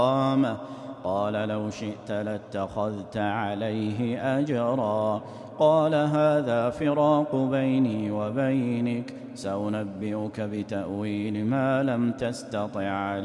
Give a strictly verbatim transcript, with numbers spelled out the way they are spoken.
قامه قال لو شئت لاتخذت عليه أجرا قال هذا فراق بيني وبينك سأنبئك بتأويل ما لم تستطع عليه